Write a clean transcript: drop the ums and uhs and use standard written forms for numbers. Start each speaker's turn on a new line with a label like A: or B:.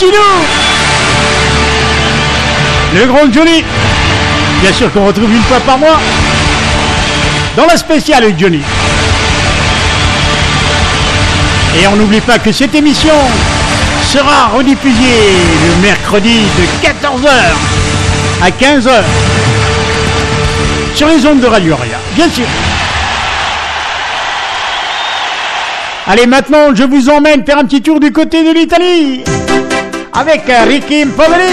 A: Martino, le grand Johnny, bien sûr qu'on retrouve une fois par mois dans la spéciale Johnny. Et on n'oublie pas que cette émission sera rediffusée le mercredi de 14h à 15h sur les ondes de Radio Aria, bien sûr. Allez, maintenant, je vous emmène faire un petit tour du côté de l'Italie avec Ricky Poveri.